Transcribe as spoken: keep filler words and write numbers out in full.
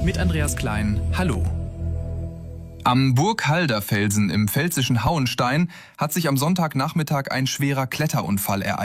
mit Andreas Klein. Hallo. Am Burghalder Felsen im pfälzischen Hauenstein hat sich am Sonntagnachmittag ein schwerer Kletterunfall ereignet.